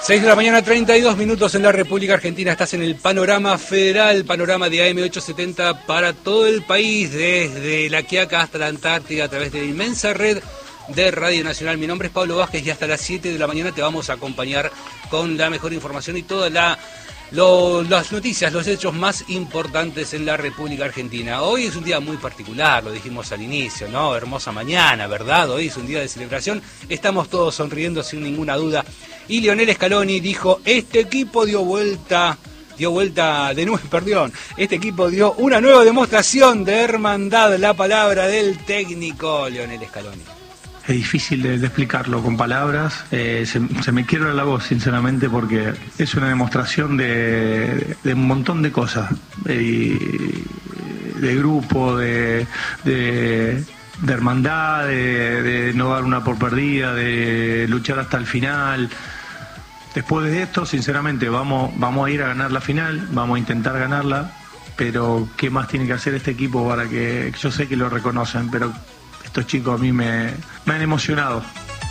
6 de la mañana, 32 minutos en la República Argentina. Estás en el Panorama Federal, panorama de AM870 para todo el país, desde La Quiaca hasta la Antártida, a través de la inmensa red de Radio Nacional. Mi nombre es Pablo Vázquez y hasta las 7 de la mañana te vamos a acompañar con la mejor información y todas las noticias, los hechos más importantes en la República Argentina. Hoy es un día muy particular, lo dijimos al inicio, ¿no? Hermosa mañana, ¿verdad? Hoy es un día de celebración, estamos todos sonriendo sin ninguna duda. Y Lionel Scaloni dijo, este equipo dio vuelta de nuevo, perdón, este equipo dio una nueva demostración de hermandad, la palabra del técnico Lionel Scaloni. Es difícil de explicarlo con palabras, se me quiebra la voz sinceramente porque es una demostración de un montón de cosas, de grupo, de hermandad, de no dar una por perdida, de luchar hasta el final. Después de esto, sinceramente, vamos a ir a ganar la final, vamos a intentar ganarla, pero ¿qué más tiene que hacer este equipo para que yo sé que lo reconocen, pero estos chicos a mí me han emocionado?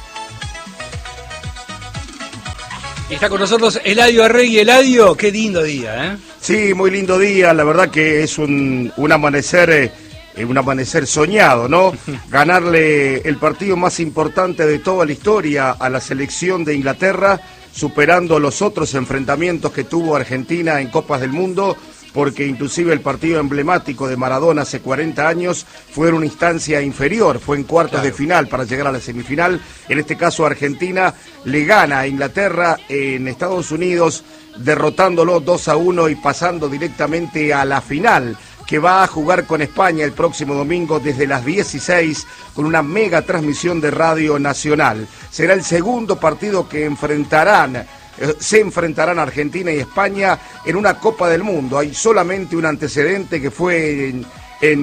Y está con nosotros Eladio Arregui. Eladio, qué lindo día, ¿eh? Sí, muy lindo día, la verdad que es un amanecer soñado, ¿no? Ganarle el partido más importante de toda la historia a la selección de Inglaterra, superando los otros enfrentamientos que tuvo Argentina en Copas del Mundo, porque inclusive el partido emblemático de Maradona hace 40 años fue en una instancia inferior, fue en cuartos de final para llegar a la semifinal. En este caso Argentina le gana a Inglaterra en Estados Unidos, derrotándolo 2-1 y pasando directamente a la final, que va a jugar con España el próximo domingo desde las 16 con una mega transmisión de Radio Nacional. Será el segundo partido que se enfrentarán Argentina y España en una Copa del Mundo. Hay solamente un antecedente que fue en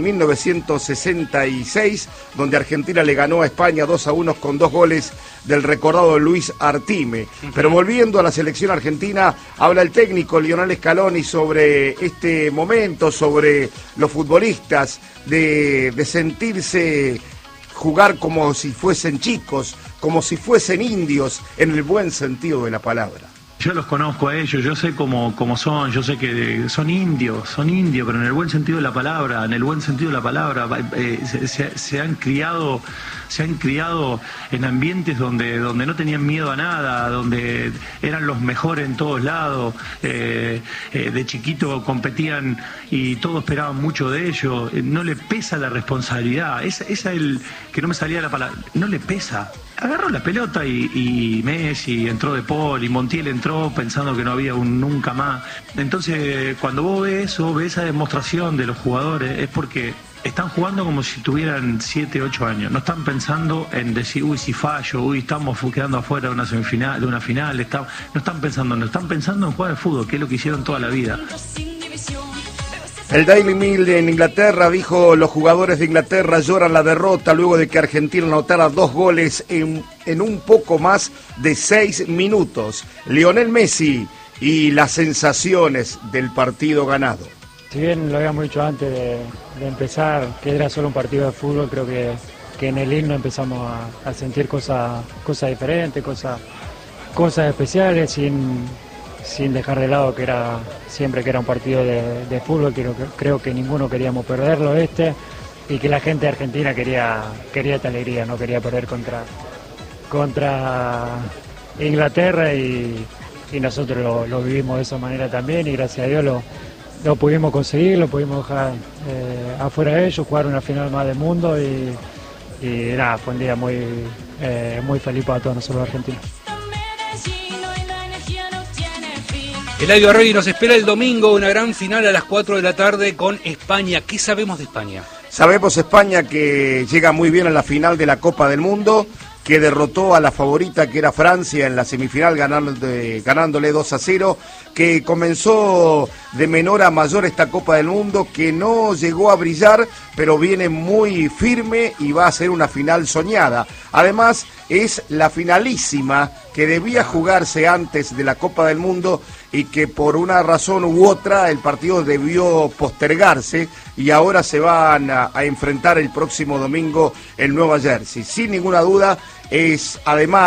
1966, donde Argentina le ganó a España 2-1 con 2 goles del recordado Luis Artime. Pero volviendo a la selección argentina, habla el técnico Lionel Scaloni sobre este momento, sobre los futbolistas, de sentirse jugar como si fuesen chicos, como si fuesen indios, en el buen sentido de la palabra. Yo los conozco a ellos, yo sé cómo son, yo sé que son indios, pero en el buen sentido de la palabra, se han criado en ambientes donde no tenían miedo a nada, donde eran los mejores en todos lados, de chiquito competían y todos esperaban mucho de ellos, no le pesa la responsabilidad, esa es el que no me salía la palabra, no le pesa. Agarró la pelota y Messi entró de Paul y Montiel entró pensando que no había un nunca más. Entonces, cuando vos ves eso, ves esa demostración de los jugadores, es porque están jugando como si tuvieran 7, 8 años. No están pensando en decir, uy, si fallo, uy, estamos quedando afuera de una semifinal, de una final. No están pensando en jugar al fútbol, que es lo que hicieron toda la vida. El Daily Mail en Inglaterra dijo, los jugadores de Inglaterra lloran la derrota luego de que Argentina anotara 2 goles en un poco más de 6 minutos. Lionel Messi y las sensaciones del partido ganado. Si bien lo habíamos dicho antes de empezar, que era solo un partido de fútbol, creo que en el himno empezamos a sentir cosas diferentes, cosas especiales, sin dejar de lado que era un partido de fútbol. Creo que ninguno queríamos perderlo y que la gente de Argentina quería esta alegría, no quería perder contra Inglaterra y nosotros lo vivimos de esa manera también y gracias a Dios lo pudimos conseguir, lo pudimos dejar afuera de ellos, jugar una final más del mundo y nada, fue un día muy feliz para todos nosotros los argentinos. Eladio Arregui, nos espera el domingo una gran final a las 4 de la tarde con España. ¿Qué sabemos de España? Sabemos España que llega muy bien a la final de la Copa del Mundo, que derrotó a la favorita que era Francia en la semifinal ganándole 2-0, que comenzó de menor a mayor esta Copa del Mundo, que no llegó a brillar, pero viene muy firme y va a ser una final soñada. Además, es la finalísima que debía jugarse antes de la Copa del Mundo y que por una razón u otra el partido debió postergarse y ahora se van a enfrentar el próximo domingo en Nueva Jersey. Sin ninguna duda, es además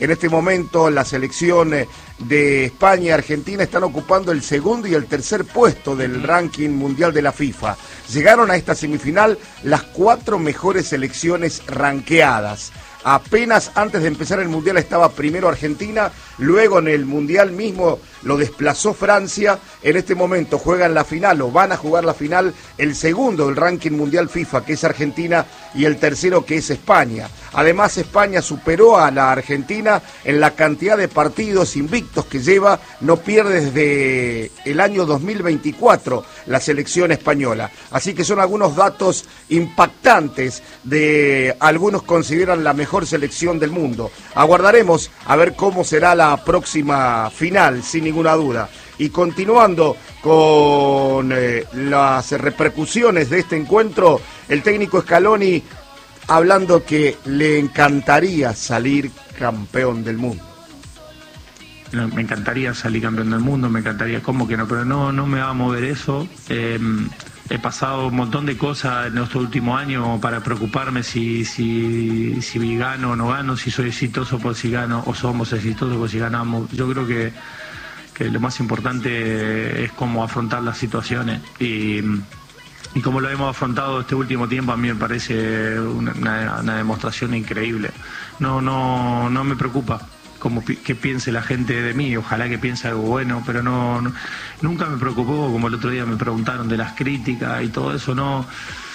En este momento la selección de España y Argentina están ocupando el segundo y el tercer puesto del ranking mundial de la FIFA. Llegaron a esta semifinal las 4 mejores selecciones ranqueadas. Apenas antes de empezar el Mundial estaba primero Argentina, luego en el Mundial mismo lo desplazó Francia. En este momento juegan la final, o van a jugar la final, el segundo del ranking mundial FIFA, que es Argentina, y el tercero, que es España. Además, España superó a la Argentina en la cantidad de partidos invictos que lleva, no pierde desde el año 2024 la selección española. Así que son algunos datos impactantes de algunos consideran la mejor selección del mundo. Aguardaremos a ver cómo será la próxima final, sin ninguna duda. Y continuando con las repercusiones de este encuentro, el técnico Scaloni hablando que le encantaría salir campeón del mundo. Me encantaría salir campeón del mundo, me encantaría, ¿cómo que no? Pero no me va a mover eso. He pasado un montón de cosas en estos últimos años para preocuparme si gano o no gano, si soy exitoso por si gano o somos exitosos por si ganamos. Yo creo que lo más importante es cómo afrontar las situaciones y como lo hemos afrontado este último tiempo, a mí me parece una demostración increíble. No me preocupa que piense la gente de mí, ojalá que piense algo bueno, pero nunca me preocupó, como el otro día me preguntaron de las críticas y todo eso, no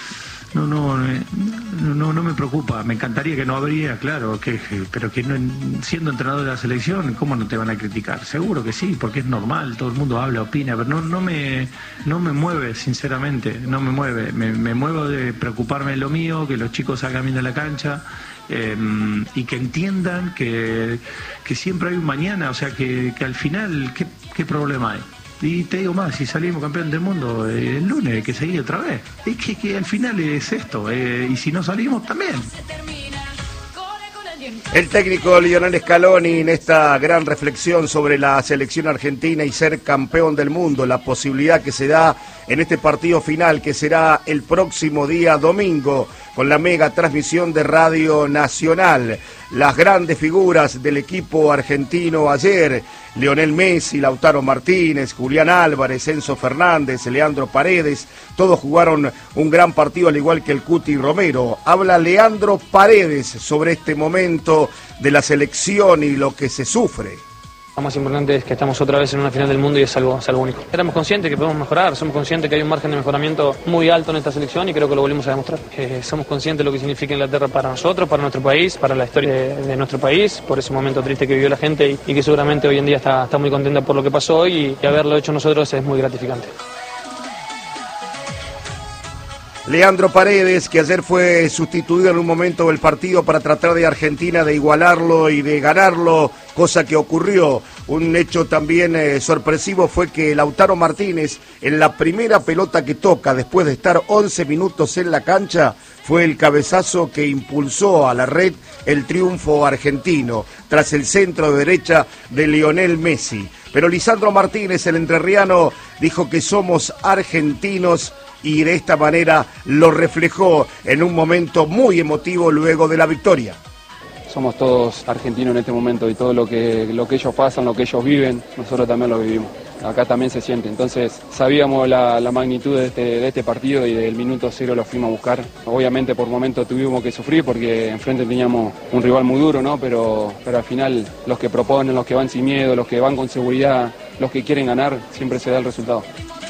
me preocupa. Me encantaría que no habría, claro, pero que no, siendo entrenador de la selección, ¿cómo no te van a criticar? Seguro que sí, porque es normal, todo el mundo habla, opina, pero no me mueve, sinceramente, no me mueve. Me muevo de preocuparme de lo mío, que los chicos salgan bien de la cancha, y que entiendan que siempre hay un mañana, o sea, que al final, ¿qué problema hay? Y te digo más, si salimos campeón del mundo el lunes, hay que seguir otra vez. Es que al final es esto, y si no salimos también. El técnico Lionel Scaloni en esta gran reflexión sobre la selección argentina y ser campeón del mundo, la posibilidad que se da en este partido final que será el próximo día domingo con la mega transmisión de Radio Nacional. Las grandes figuras del equipo argentino ayer, Lionel Messi, Lautaro Martínez, Julián Álvarez, Enzo Fernández, Leandro Paredes, todos jugaron un gran partido al igual que el Cuti Romero. Habla Leandro Paredes sobre este momento de la selección y lo que se sufre. Lo más importante es que estamos otra vez en una final del mundo y es algo único. Éramos conscientes que podemos mejorar, somos conscientes que hay un margen de mejoramiento muy alto en esta selección y creo que lo volvimos a demostrar. Somos conscientes de lo que significa Inglaterra para nosotros, para nuestro país, para la historia de nuestro país, por ese momento triste que vivió la gente y que seguramente hoy en día está muy contenta por lo que pasó y haberlo hecho nosotros es muy gratificante. Leandro Paredes, que ayer fue sustituido en un momento del partido para tratar de Argentina de igualarlo y de ganarlo, cosa que ocurrió. Un hecho también sorpresivo fue que Lautaro Martínez, en la primera pelota que toca, después de estar 11 minutos en la cancha, fue el cabezazo que impulsó a la red el triunfo argentino, tras el centro de derecha de Lionel Messi. Pero Lisandro Martínez, el entrerriano, dijo que somos argentinos y de esta manera lo reflejó en un momento muy emotivo luego de la victoria. Somos todos argentinos en este momento y todo lo que ellos pasan, lo que ellos viven, nosotros también lo vivimos. Acá también se siente, entonces sabíamos la magnitud de este partido y del minuto 0 lo fuimos a buscar. Obviamente por momentos tuvimos que sufrir porque enfrente teníamos un rival muy duro, ¿no? Pero al final los que proponen, los que van sin miedo, los que van con seguridad, los que quieren ganar, siempre se da el resultado.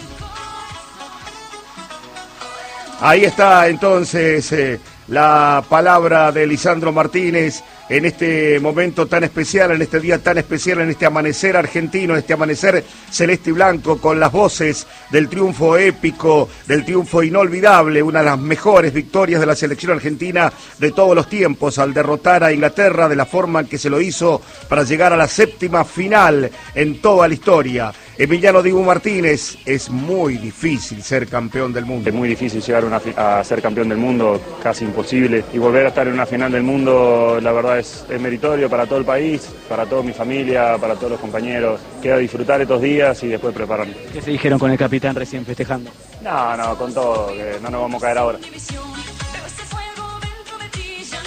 Ahí está entonces la palabra de Lisandro Martínez en este momento tan especial, en este día tan especial, en este amanecer argentino, en este amanecer celeste y blanco, con las voces del triunfo épico, del triunfo inolvidable, una de las mejores victorias de la selección argentina de todos los tiempos, al derrotar a Inglaterra de la forma en que se lo hizo para llegar a la 7ª final en toda la historia. Emiliano Dibu Martínez, es muy difícil ser campeón del mundo. Es muy difícil llegar a ser campeón del mundo, casi imposible. Y volver a estar en una final del mundo, la verdad es meritorio para todo el país, para toda mi familia, para todos los compañeros. Queda disfrutar estos días y después prepararnos. ¿Qué se dijeron con el capitán recién festejando? No, con todo, que no nos vamos a caer ahora.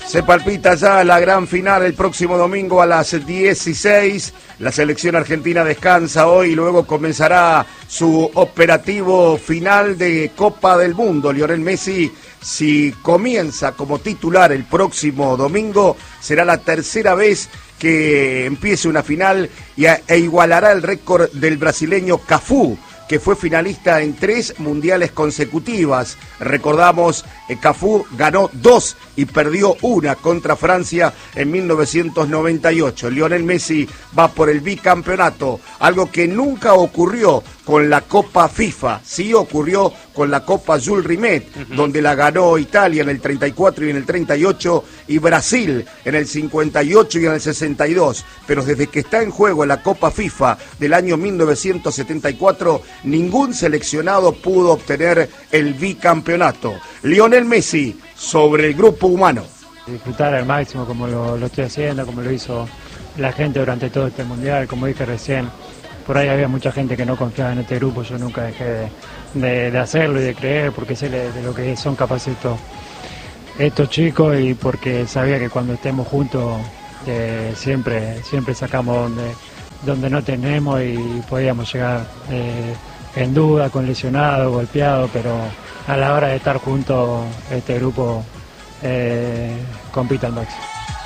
Se palpita ya la gran final el próximo domingo a las 16. La selección argentina descansa hoy y luego comenzará su operativo final de Copa del Mundo. Lionel Messi, si comienza como titular el próximo domingo, será la tercera vez que empiece una final e igualará el récord del brasileño Cafú, que fue finalista en 3 mundiales consecutivas. Recordamos, Cafú ganó 2 y perdió 1 contra Francia en 1998. Lionel Messi va por el bicampeonato, algo que nunca ocurrió con la Copa FIFA. Sí ocurrió con la Copa Jules Rimet, donde la ganó Italia en el 34 y en el 38 y Brasil en el 58 y en el 62. Pero desde que está en juego la Copa FIFA del año 1974, ningún seleccionado pudo obtener el bicampeonato. Lionel Messi sobre el grupo humano. Disfrutar al máximo como lo estoy haciendo, como lo hizo la gente durante todo este mundial. Como dije recién, por ahí había mucha gente que no confiaba en este grupo. Yo nunca dejé de hacerlo y de creer, porque sé de lo que son capaces estos chicos, y porque sabía que cuando estemos juntos siempre sacamos donde no tenemos, y podíamos llegar en duda, con lesionados, golpeados, pero a la hora de estar juntos este grupo compite al máximo.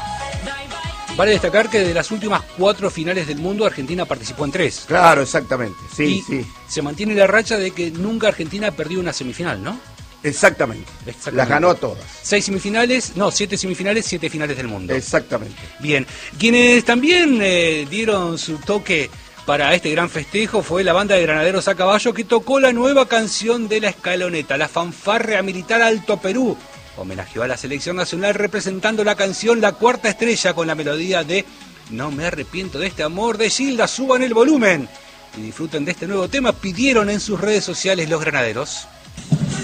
Vale destacar que de las últimas 4 finales del mundo, Argentina participó en 3. Claro, exactamente. Sí, y se mantiene la racha de que nunca Argentina perdió una semifinal, ¿no? Exactamente. Las ganó todas. 7 semifinales, 7 finales del mundo. Exactamente. Bien. Quienes también dieron su toque para este gran festejo fue la banda de Granaderos a Caballo, que tocó la nueva canción de la escaloneta, la fanfarria militar Alto Perú. Homenajeó a la selección nacional representando la canción La Cuarta Estrella con la melodía de No me arrepiento de este amor de Gilda. Suban el volumen y disfruten de este nuevo tema, pidieron en sus redes sociales los granaderos.